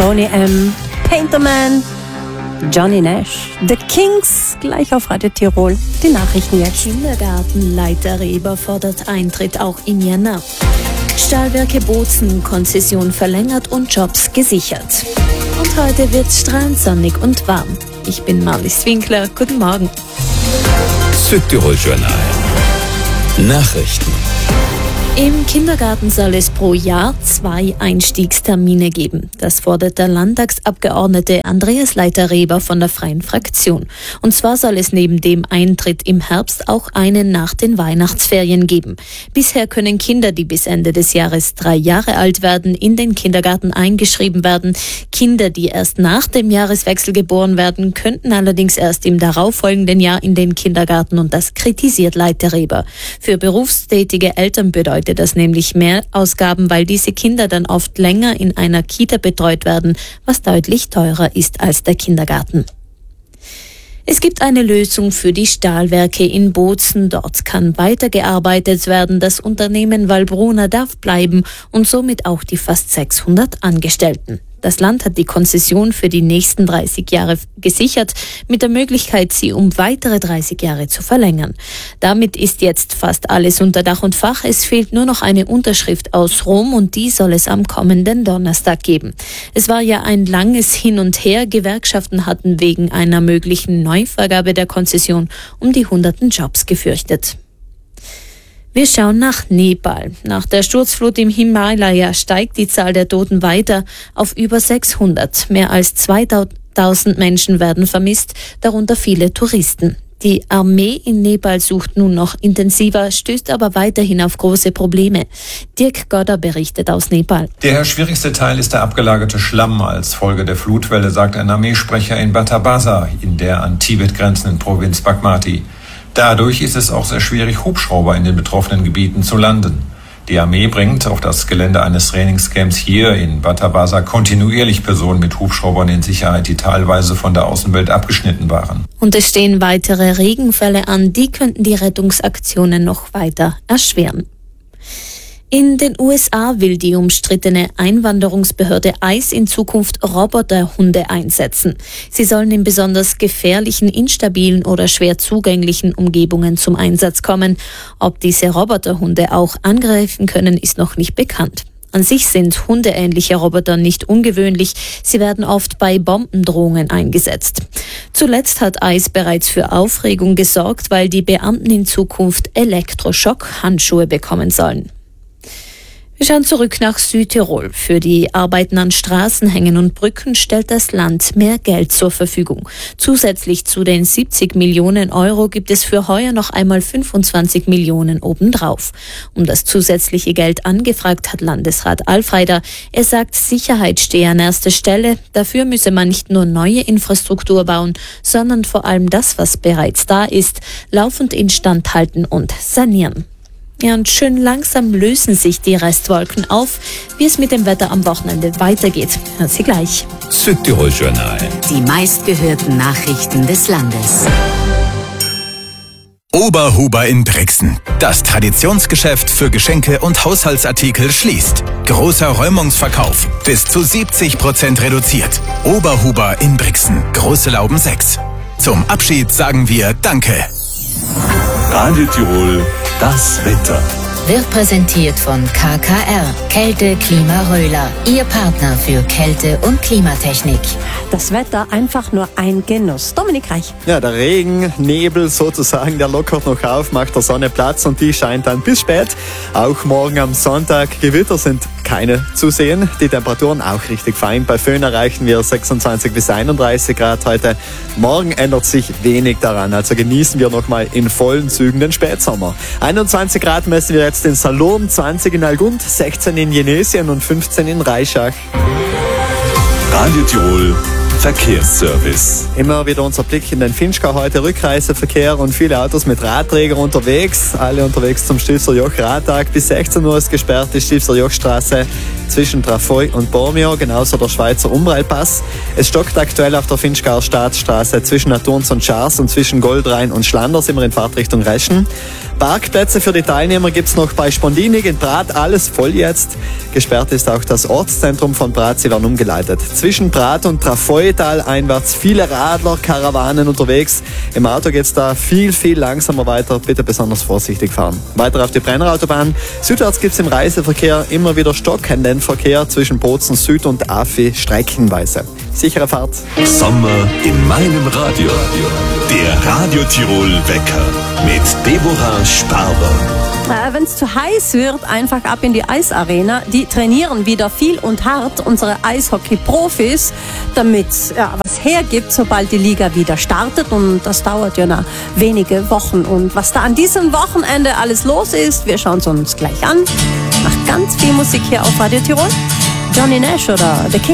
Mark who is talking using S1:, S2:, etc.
S1: Boney M., Painterman, Johnny Nash, The Kings, gleich auf Radio Tirol. Die Nachrichten jetzt.
S2: Kindergartenleiter Reber fordert Eintritt auch im Jänner. Stahlwerke Bozen, Konzession verlängert und Jobs gesichert. Und heute wird's strahlend sonnig und warm. Ich bin Marlies Winkler, guten Morgen.
S3: Südtirol Journal. Nachrichten.
S2: Im Kindergarten soll es pro Jahr 2 Einstiegstermine geben. Das fordert der Landtagsabgeordnete Andreas Leiter-Reber von der Freien Fraktion. Und zwar soll es neben dem Eintritt im Herbst auch einen nach den Weihnachtsferien geben. Bisher können Kinder, die bis Ende des Jahres 3 Jahre alt werden, in den Kindergarten eingeschrieben werden. Kinder, die erst nach dem Jahreswechsel geboren werden, könnten allerdings erst im darauffolgenden Jahr in den Kindergarten, und das kritisiert Leiter-Reber. Für berufstätige Eltern bedeutet das nämlich mehr Ausgaben, weil diese Kinder dann oft länger in einer Kita betreut werden, was deutlich teurer ist als der Kindergarten. Es gibt eine Lösung für die Stahlwerke in Bozen. Dort kann weitergearbeitet werden. Das Unternehmen Wallbrunner darf bleiben und somit auch die fast 600 Angestellten. Das Land hat die Konzession für die nächsten 30 Jahre gesichert, mit der Möglichkeit, sie um weitere 30 Jahre zu verlängern. Damit ist jetzt fast alles unter Dach und Fach. Es fehlt nur noch eine Unterschrift aus Rom, und die soll es am kommenden Donnerstag geben. Es war ja ein langes Hin und Her. Gewerkschaften hatten wegen einer möglichen Neuvergabe der Konzession um die hunderten Jobs gefürchtet. Wir schauen nach Nepal. Nach der Sturzflut im Himalaya steigt die Zahl der Toten weiter auf über 600. Mehr als 2000 Menschen werden vermisst, darunter viele Touristen. Die Armee in Nepal sucht nun noch intensiver, stößt aber weiterhin auf große Probleme. Dirk Godder berichtet aus Nepal.
S4: Der schwierigste Teil ist der abgelagerte Schlamm als Folge der Flutwelle, sagt ein Armeesprecher in Batabasa, in der an Tibet grenzenden Provinz Bagmati. Dadurch ist es auch sehr schwierig, Hubschrauber in den betroffenen Gebieten zu landen. Die Armee bringt auf das Gelände eines Trainingscamps hier in Batabasa kontinuierlich Personen mit Hubschraubern in Sicherheit, die teilweise von der Außenwelt abgeschnitten waren.
S2: Und es stehen weitere Regenfälle an, die könnten die Rettungsaktionen noch weiter erschweren. In den USA will die umstrittene Einwanderungsbehörde ICE in Zukunft Roboterhunde einsetzen. Sie sollen in besonders gefährlichen, instabilen oder schwer zugänglichen Umgebungen zum Einsatz kommen. Ob diese Roboterhunde auch angreifen können, ist noch nicht bekannt. An sich sind hundeähnliche Roboter nicht ungewöhnlich. Sie werden oft bei Bombendrohungen eingesetzt. Zuletzt hat ICE bereits für Aufregung gesorgt, weil die Beamten in Zukunft Elektroschock-Handschuhe bekommen sollen. Wir schauen zurück nach Südtirol. Für die Arbeiten an Straßenhängen und Brücken stellt das Land mehr Geld zur Verfügung. Zusätzlich zu den 70 Millionen Euro gibt es für heuer noch einmal 25 Millionen obendrauf. Um das zusätzliche Geld angefragt hat Landesrat Alfreider. Er sagt, Sicherheit stehe an erster Stelle. Dafür müsse man nicht nur neue Infrastruktur bauen, sondern vor allem das, was bereits da ist, laufend instand halten und sanieren. Ja, und schön langsam lösen sich die Restwolken auf. Wie es mit dem Wetter am Wochenende weitergeht, hören Sie gleich.
S3: Südtirol Journal.
S5: Die meistgehörten Nachrichten des Landes.
S6: Oberhuber in Brixen. Das Traditionsgeschäft für Geschenke und Haushaltsartikel schließt. Großer Räumungsverkauf. Bis zu 70% reduziert. Oberhuber in Brixen. Große Lauben 6. Zum Abschied sagen wir Danke.
S7: Radio Tirol, das Wetter.
S5: Wird präsentiert von KKR, Kälte Klima Röhler, Ihr Partner für Kälte- und Klimatechnik.
S1: Das Wetter einfach nur ein Genuss. Dominik Reich.
S8: Ja, der Regen, Nebel sozusagen, der lockert noch auf, macht der Sonne Platz und die scheint dann bis spät. Auch morgen am Sonntag, Gewitter sind keine zu sehen. Die Temperaturen auch richtig fein. Bei Föhn erreichen wir 26 bis 31 Grad heute. Morgen ändert sich wenig daran, also genießen wir nochmal in vollen Zügen den Spätsommer. 21 Grad messen wir jetzt in Salurn, 20 in Algund, 16 in Jenesien und 15 in Reischach.
S7: Radio Tirol, Verkehrsservice.
S8: Immer wieder unser Blick in den Vinschgau heute, Rückreiseverkehr und viele Autos mit Radträger unterwegs. Alle unterwegs zum Stilfser Joch-Radtag. Bis 16 Uhr ist gesperrt die Stilfser Jochstraße zwischen Trafoi und Bormio, genauso der Schweizer Umreilpass. Es stockt aktuell auf der Vinschgauer Staatsstraße zwischen Naturns und Schars und zwischen Goldrhein und Schlanders, sind wir in Fahrtrichtung Reschen. Parkplätze für die Teilnehmer gibt es noch bei Spondinig in Prat, alles voll jetzt. Gesperrt ist auch das Ortszentrum von Prat, sie werden umgeleitet. Zwischen Prat und Trafoi-Tal einwärts viele Radler, Karawanen unterwegs. Im Auto geht es da viel langsamer weiter, bitte besonders vorsichtig fahren. Weiter auf die Brennerautobahn. Südwärts gibt es im Reiseverkehr immer wieder stockenden Verkehr zwischen Bozen Süd und Afi streckenweise. Sichere Fahrt.
S7: Sommer in meinem Radio. Der Radio Tirol Wecker mit Deborah Sparber.
S1: Wenn es zu heiß wird, einfach ab in die Eisarena. Die trainieren wieder viel und hart, unsere Eishockey-Profis, damit was hergibt, sobald die Liga wieder startet. Und das dauert ja noch wenige Wochen. Und was da an diesem Wochenende alles los ist, wir schauen es uns gleich an. Nach ganz viel Musik hier auf Radio Tirol. Johnny Nash oder The Kings.